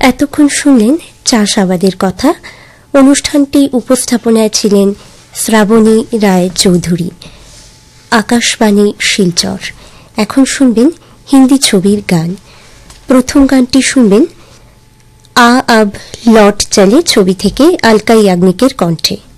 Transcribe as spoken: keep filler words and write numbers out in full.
এতক্ষণ শুনলেন চাষাবাদের কথা। অনুষ্ঠানটি উপস্থাপনায় ছিলেন শ্রাবণী রায় চৌধুরী। আকাশবাণী শিলচর। এখন শুনবেন হিন্দি ছবির গান। প্রথম গানটি শুনবেন আ আব লট চলে ছবি থেকে, আলকা ইয়াগনিকের কণ্ঠে।